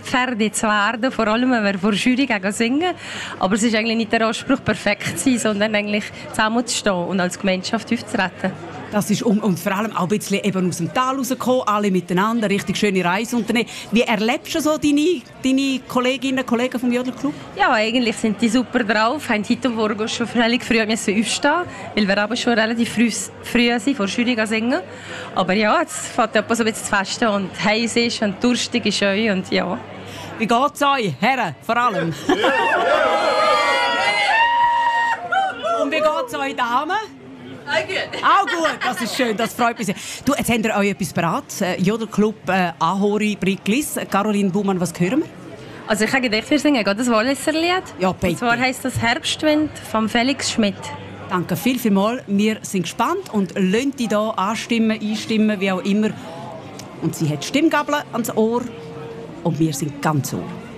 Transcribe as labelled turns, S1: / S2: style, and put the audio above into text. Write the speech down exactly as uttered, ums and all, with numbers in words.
S1: fertig zu werden, vor allem wenn wir vor der Jury gegen singen. Aber es ist eigentlich nicht der Anspruch, perfekt zu sein, sondern eigentlich zusammenzustehen und als Gemeinschaft aufzutreten.
S2: Das ist um, und vor allem auch ein bisschen eben aus dem Tal rausgekommen, alle miteinander, richtig schöne Reise unternehmen. Wie erlebst du so deine, deine Kolleginnen und Kollegen vom Jodelclub?
S1: Ja, eigentlich sind die super drauf. Wir haben heute Morgen schon völlig früh aufstehen, weil wir aber schon relativ früh, früh sind, vor der Jury singen. Aber ja, jetzt fängt etwas so ein bisschen zu festen und heiß ist und durstig ist schön und ja.
S2: Wie geht es euch, Herren, vor allem? Und wie geht es euch, Damen?
S1: Auch gut.
S2: Auch gut, das ist schön, das freut mich sehr. Du, jetzt habt ihr euch etwas parat. Äh, Jodelclub äh, Ahori Briklis. Caroline Baumann, was hören wir?
S1: Also ich kann gleich für singen, das Walliser-Lied.
S2: Ja, bitte.
S1: Und zwar heisst das «Herbstwind» von Felix Schmidt.
S2: Danke viel, viel mal. Wir sind gespannt und lassen dich hier anstimmen, einstimmen, wie auch immer. Und sie hat Stimmgabel ans Ohr und wir sind ganz ohr.